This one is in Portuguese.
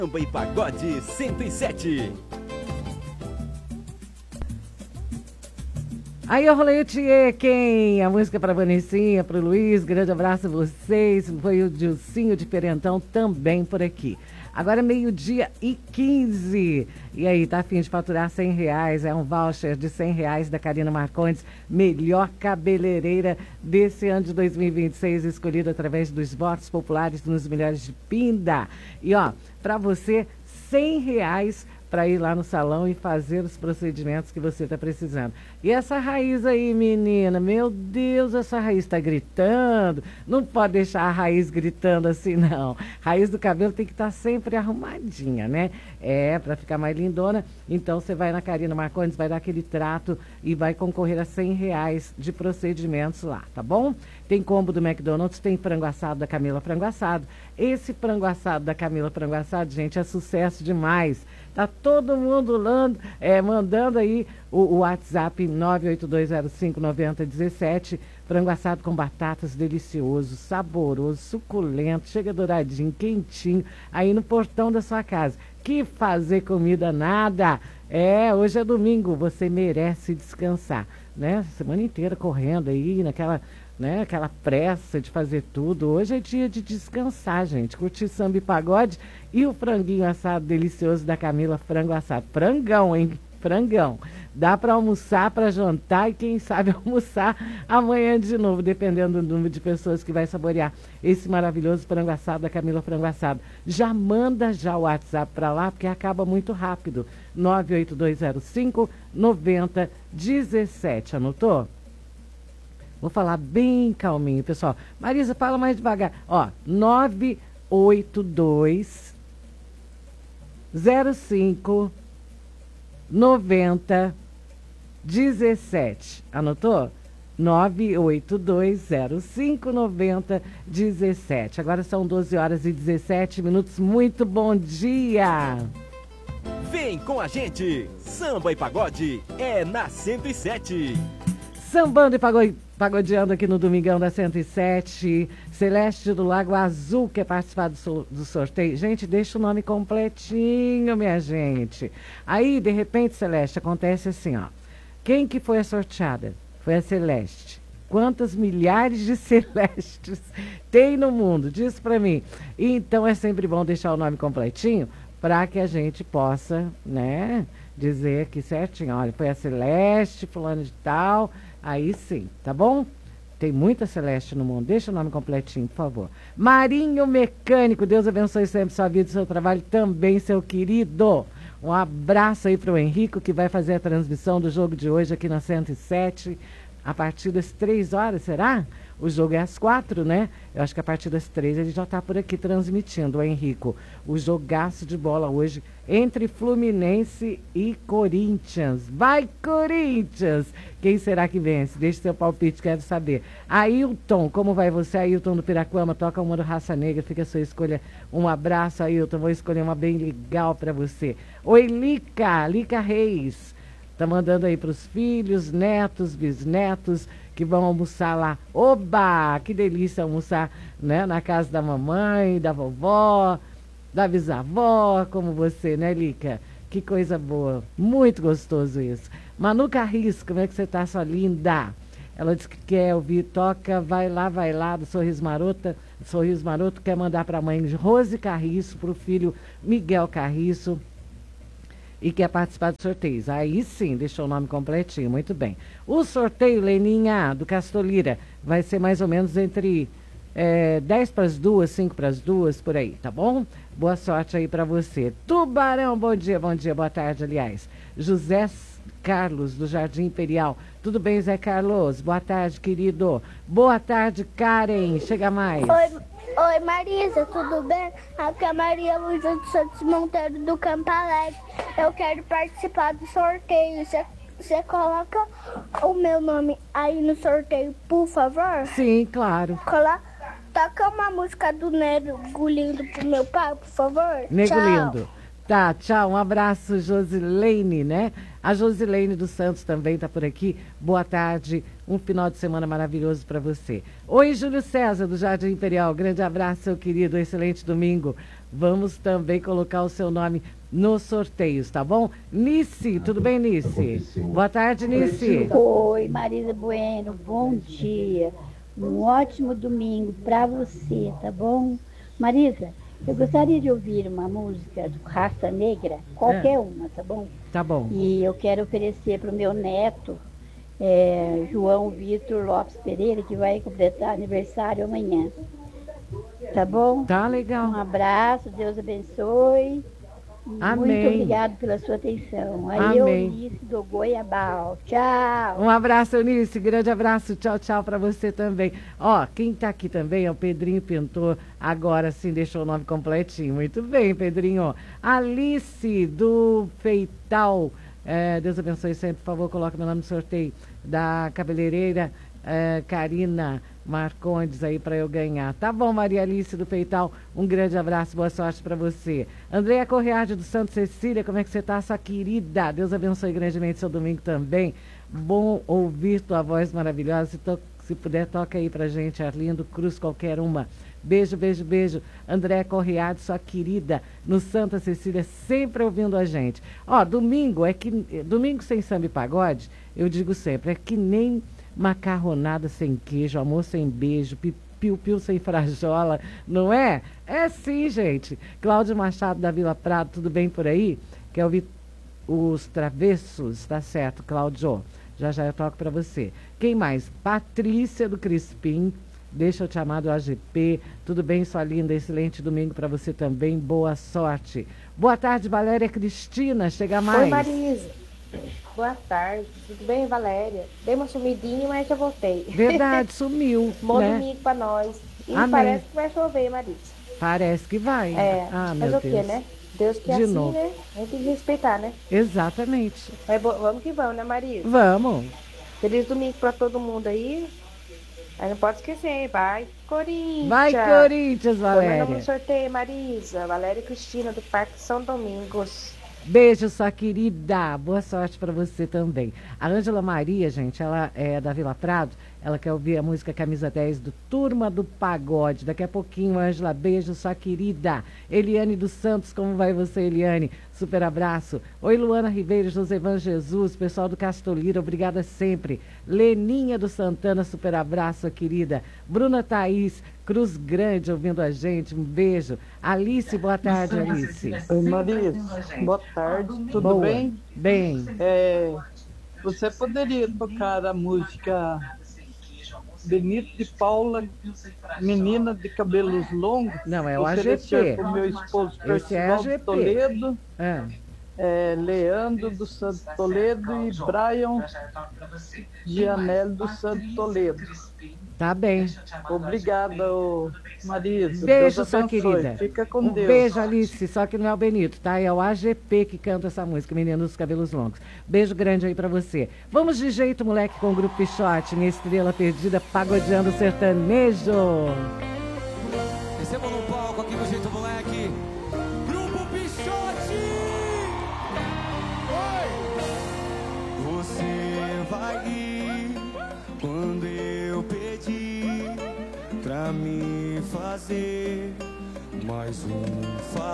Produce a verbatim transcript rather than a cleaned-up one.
Samba e Pagode cento e sete. Aí eu rolei o Tchê, quem? A música para Vanessinha, para o Luiz, grande abraço a vocês. Foi o Dilcinho Diferentão também por aqui. Agora meio-dia e quinze. E aí, tá a fim de faturar cem reais? É um voucher de cem reais da Karina Marcondes, melhor cabeleireira desse ano de dois mil e vinte e seis, escolhido através dos votos populares nos melhores de Pinda. E ó, para você, cem reais para ir lá no salão e fazer os procedimentos que você está precisando. E essa raiz aí, menina, meu Deus, essa raiz está gritando. Não pode deixar a raiz gritando assim, não. Raiz do cabelo tem que estar tá sempre arrumadinha, né? É, para ficar mais lindona. Então você vai na Karina Marcondes, vai dar aquele trato e vai concorrer a cem reais de procedimentos lá, tá bom? Tem combo do McDonald's, tem frango assado da Camila Frango Assado. Esse frango assado da Camila Frango Assado, gente, é sucesso demais. Tá todo mundo lando, é, mandando aí o, o WhatsApp nove oito dois zero cinco nove zero um sete. Frango assado com batatas, delicioso, saboroso, suculento, chega douradinho, quentinho, aí no portão da sua casa. Que fazer comida nada. É, hoje é domingo, você merece descansar, né? Semana inteira correndo aí, naquela, né, aquela pressa de fazer tudo. Hoje é dia de descansar, gente. Curtir samba e pagode e o franguinho assado delicioso da Camila Frango Assado. Frangão, hein? Frangão. Dá para almoçar, para jantar e quem sabe almoçar amanhã de novo, dependendo do número de pessoas que vai saborear esse maravilhoso frango assado da Camila Frango Assado. Já manda já o WhatsApp para lá, porque acaba muito rápido. nove oito dois zero cinco nove zero um sete. Anotou? Vou falar bem calminho, pessoal. Marisa, fala mais devagar. Ó, nove oito dois zero cinco nove zero um sete. Anotou? nove oito dois zero cinco nove zero um sete. Agora são doze horas e dezessete minutos. Muito bom dia! Vem com a gente! Samba e Pagode é na cento e sete. Sambando e pagode, pagodeando aqui no Domingão da cento e sete. Celeste do Lago Azul quer participar do, so, do sorteio. Gente, deixa o nome completinho, minha gente. Aí, de repente, Celeste, acontece assim, ó. Quem que foi a sorteada? Foi a Celeste. Quantas milhares de Celestes tem no mundo? Diz pra mim. Então, é sempre bom deixar o nome completinho para que a gente possa, né, dizer aqui certinho. Olha, foi a Celeste, fulano de tal... Aí sim, tá bom? Tem muita Celeste no mundo. Deixa o nome completinho, por favor. Marinho Mecânico, Deus abençoe sempre sua vida e seu trabalho também, seu querido. Um abraço aí para o Henrico, que vai fazer a transmissão do jogo de hoje aqui na cento e sete, a partir das três horas, será? O jogo é às quatro, né? Eu acho que a partir das três ele já está por aqui transmitindo, o Henrico. O jogaço de bola hoje entre Fluminense e Corinthians. Vai, Corinthians! Quem será que vence? Deixe seu palpite, quero saber. Ailton, como vai você? Ailton do Piraquama, toca uma do Raça Negra, fica a sua escolha. Um abraço, Ailton, vou escolher uma bem legal para você. Oi, Lica, Lica Reis. Tá mandando aí para os filhos, netos, bisnetos, que vão almoçar lá. Oba! Que delícia almoçar, né? Na casa da mamãe, da vovó, da bisavó, como você, né, Lica? Que coisa boa. Muito gostoso isso. Manu Carris, como é que você tá, sua linda? Ela disse que quer ouvir, toca, vai lá, vai lá, do Sorriso Marota. Sorriso Maroto quer mandar para a mãe Rose Carriço, para o filho Miguel Carriço. E quer participar dos sorteios. Aí sim, deixou o nome completinho, muito bem. O sorteio, Leninha, do Castolira, vai ser mais ou menos entre é, dez para as duas, cinco para as duas, por aí, tá bom? Boa sorte aí para você. Tubarão, bom dia, bom dia, boa tarde, aliás. José Carlos, do Jardim Imperial. Tudo bem, Zé Carlos? Boa tarde, querido. Boa tarde, Karen. Chega mais. Oi. Oi, Marisa, tudo bem? Aqui é a Maria Luísa dos Santos Monteiro do Campo Alegre. Eu quero participar do sorteio. Você coloca o meu nome aí no sorteio, por favor? Sim, claro. Coloca, toca uma música do Nego Lindo pro meu pai, por favor. Nego tchau. Lindo. Tá, tchau. Um abraço, Josilene, né? A Josilene dos Santos também tá por aqui. Boa tarde. Um final de semana maravilhoso para você. Oi, Júlio César, do Jardim Imperial. Grande abraço, seu querido. Excelente domingo. vamos também colocar o seu nome nos sorteios, tá bom? Nice, tudo bem, Nice? Boa tarde, Nice. Oi, Marisa Bueno, bom dia. Um ótimo domingo para você, tá bom? Marisa, eu gostaria de ouvir uma música do Raça Negra, qualquer É. uma, tá bom? Tá bom. E eu quero oferecer para o meu neto, é, João Vitor Lopes Pereira, que vai completar aniversário amanhã. Tá bom? Tá legal. Um abraço, Deus abençoe. Amém. Muito obrigado pela sua atenção. Aí Amém. eu, Eunice do Goiabal. Tchau. Um abraço, Eunice. Grande abraço. Tchau, tchau para você também. Ó, quem tá aqui também é o Pedrinho Pintor. Agora sim deixou o nome completinho. Muito bem, Pedrinho. Alice do Feital. É, Deus abençoe sempre. Por favor, coloque meu nome no sorteio da cabeleireira é, Karina Marcondes aí para eu ganhar. Tá bom, Maria Alice do Peital, um grande abraço, boa sorte para você. Andréia Correade do Santo Cecília, como é que você tá, sua querida? Deus abençoe grandemente seu domingo também. Bom ouvir tua voz maravilhosa. Se, to se puder, toca aí pra gente, Arlindo Cruz, qualquer uma. Beijo, beijo, beijo. Andréia Correade, sua querida, no Santa Cecília, sempre ouvindo a gente. Ó, domingo é que domingo sem samba e pagode, eu digo sempre, é que nem macarronada sem queijo, almoço sem beijo, piu-piu sem frajola, não é? É sim, gente. Cláudio Machado da Vila Prado, tudo bem por aí? Quer ouvir os Travessos? Tá certo, Cláudio. Já já eu toco pra você. Quem mais? Patrícia do Crispim, deixa eu te amar do A G P. Tudo bem, sua linda? Excelente domingo pra você também. Boa sorte. Boa tarde, Valéria Cristina. Chega mais. Oi, Marisa. Boa tarde, tudo bem, Valéria? Dei uma sumidinha, mas já voltei. Verdade, sumiu. Bom né? domingo pra nós. E Amém. parece que vai chover, Marisa. Parece que vai. É, ah, mas meu o que, Deus. né? Deus que é De assim, novo. né? A gente tem que respeitar, né? Exatamente. Mas bo- vamos que vamos, né, Marisa? Vamos. Feliz domingo pra todo mundo aí. Aí não pode esquecer, vai Corinthians. Vai, Corinthians, Põe meu nome Valéria. no sorteio, Marisa. Valéria e Cristina, do Parque São Domingos. Beijo, sua querida. Boa sorte para você também. A Ângela Maria, gente, ela é da Vila Prado. Ela quer ouvir a música Camisa dez do Turma do Pagode. Daqui a pouquinho, Ângela, beijo, sua querida. Eliane dos Santos, como vai você, Eliane? Super abraço. Oi, Luana Ribeiro, Josevan Jesus, pessoal do Castolira, obrigada sempre. Leninha do Santana, super abraço, querida. Bruna Thaís, Cruz Grande, ouvindo a gente, um beijo. Alice, boa tarde, Alice. Oi, Marisa. Boa tarde, tudo Boa. bem? Bem. É, você poderia tocar a música Benito de Paula, Menina de Cabelos Longos? Não, é o A G Oferecer P. para o meu esposo Esse é A G P. Percival Toledo, Ah, é, Leandro do Santo Toledo e Brian Gianelli do Santo Toledo. tá bem. Obrigada, ô, Marisa. Beijo, Deus sua abençoe. querida. Fica com Um Deus. beijo, Alice. Só que não é o Benito, tá? É o A G P que canta essa música, Menino dos Cabelos Longos. Beijo grande aí pra você. Vamos de jeito, moleque, com o Grupo Pichote, minha estrela perdida, pagodeando sertanejo. Recebam no palco aqui no Jeito Moleque, Grupo Pichote! Oi! Você vai ir quando eu pedir pra me fazer mais um favor.